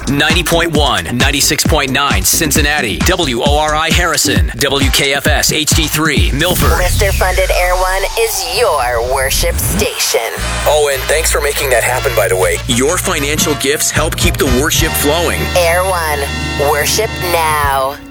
90.1, 96.9 Cincinnati, WORI Harrison, WKFS HD3 Milford. Lister Funded Air One is your worship station. Oh, and thanks for making that happen, by the way. Your financial gifts help keep the worship flowing. Air One, worship now.